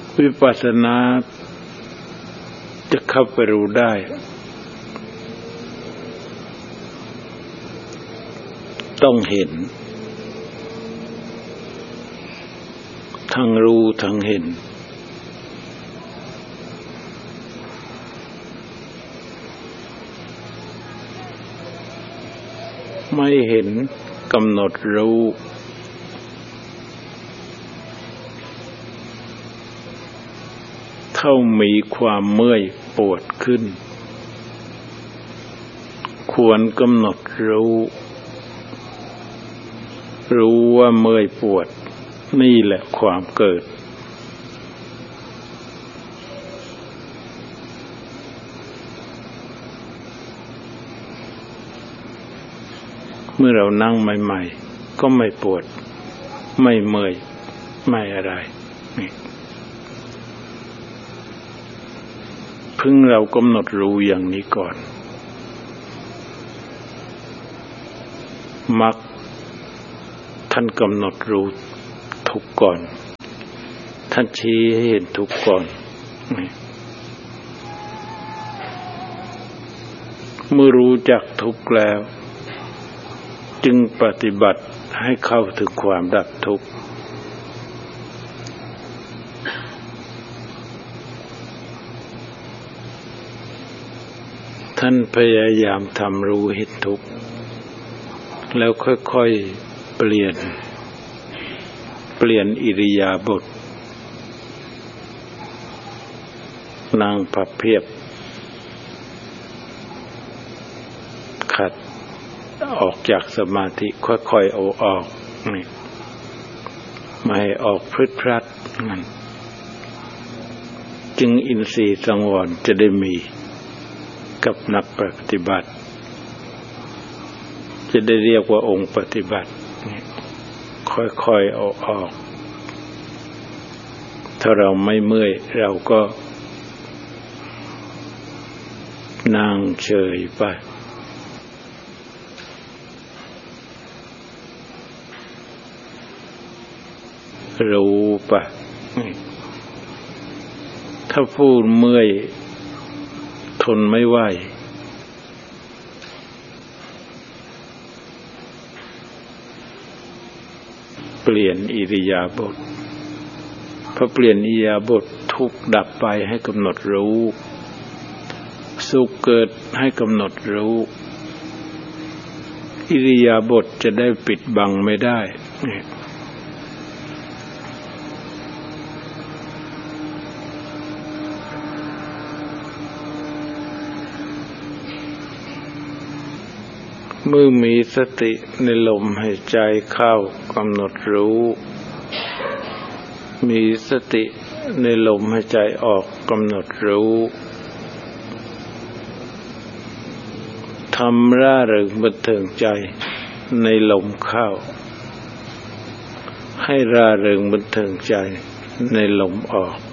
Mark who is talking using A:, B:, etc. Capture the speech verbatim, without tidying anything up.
A: วิปัสสนาจะเข้าไปรู้ได้ต้องเห็นทั้งรู้ทั้งเห็นไม่เห็นกำหนดรู้เท่ามีความเมื่อยปวดขึ้นควรกำหนดรู้รู้ว่าเมื่อยปวดนี่แหละความเกิดเมื่อเรานั่งใหม่ๆก็ไม่ปวดไม่เมื่อยไม่อะไรนี่เพิ่งเรากำหนดรู้อย่างนี้ก่อนมักท่านกำหนดรู้ทุกข์ก่อนท่านชี้ให้เห็นทุกข์ก่อนเมื่อรู้จักทุกข์แล้วจึงปฏิบัติให้เข้าถึงความดับทุกข์ท่านพยายามทำรู้เห็นทุกข์แล้วค่อยๆเปลี่ยนเปลี่ยนอิริยาบถนั่งพับเพียบขัดออกจากสมาธิค่อยๆเอาออกนี่ไม่ให้ออกพรึดพรัดนั่นจึงอินทรีย์สังวรจะได้มีกับนักปฏิบัติจะได้เรียกว่าองค์ปฏิบัติค่อยๆเอาออกถ้าเราไม่เมื่อยเราก็นั่งเฉยไปรู้ปะถ้าพูดเมื่อยทนไม่ไหวเปลี่ยนอิริยาบถพอเปลี่ยนอิริยาบถทุกข์ดับไปให้กำหนดรู้สุขเกิดให้กำหนดรู้อิริยาบถจะได้ปิดบังไม่ได้เมื่อมีสติในลมหายใจเข้ากำหนดรู้มีสติในลมหายใจออกกำหนดรู้ทำร่าเริงบันเทิงใจในลมเข้าให้ร่าเริงบันเทิงใจในลมออก